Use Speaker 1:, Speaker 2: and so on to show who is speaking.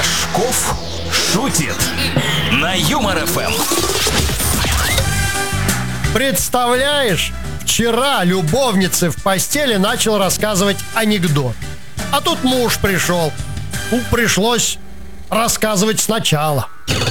Speaker 1: Рожков шутит на Юмор ФМ.
Speaker 2: Представляешь, вчера любовнице в постели начал рассказывать анекдот. А тут муж пришел. Пришлось рассказывать сначала.